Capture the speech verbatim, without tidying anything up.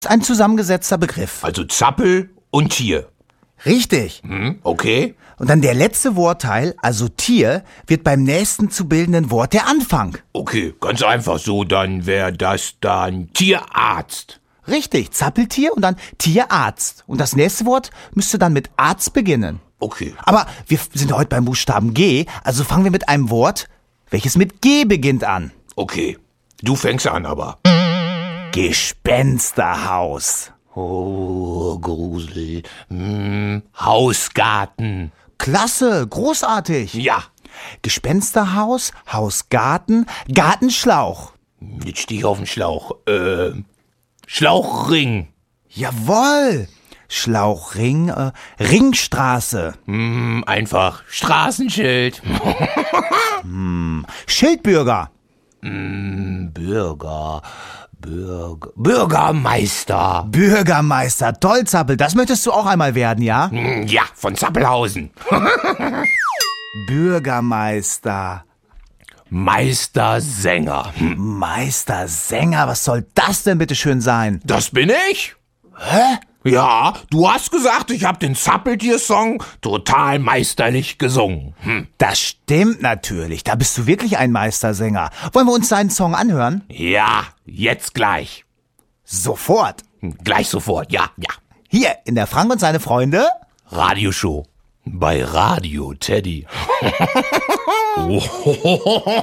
Ein zusammengesetzter Begriff. Also Zappel und Tier. Richtig. Hm, okay. Und dann der letzte Wortteil, also Tier, wird beim nächsten zu bildenden Wort der Anfang. Okay, ganz einfach so, dann wäre das dann Tierarzt. Richtig, Zappeltier und dann Tierarzt. Und das nächste Wort müsste dann mit Arzt beginnen. Okay. Aber wir sind heute beim Buchstaben G, also fangen wir mit einem Wort, welches mit G beginnt an. Okay, du fängst an aber. Gespensterhaus. Oh, Grusel. Hm, Hausgarten. Klasse, großartig. Ja, Gespensterhaus, Hausgarten, Gartenschlauch. jetzt stehe ich auf dem Schlauch. Äh, Schlauchring. Jawohl. Schlauchring, äh, Ringstraße. Hm, einfach Straßenschild. Schildbürger. Hm, Bürger. Bürger. Bürgermeister. Bürgermeister, toll, Zappel, das möchtest du auch einmal werden, ja? Hm, ja, von Zappelhausen. Bürgermeister. Meistersänger. Hm, Meistersänger, was soll das denn bitte schön sein? das bin ich. Hä? Ja, du hast gesagt, ich habe den Zappeltier-Song total meisterlich gesungen. Hm. Das stimmt natürlich, da bist du wirklich ein Meistersänger. Wollen wir uns deinen Song anhören? Ja, jetzt gleich. Sofort. Hm, Gleich sofort, ja, ja. Hier in der Frank und seine Freunde. Radioshow. Bei Radio Teddy.